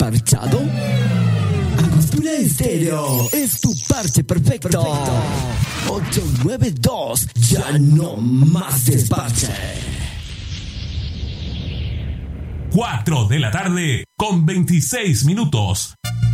parchado? Angostura Estéreo es tu parche perfecto. 892, ya no más desparche. 4 de la tarde con 26 minutos.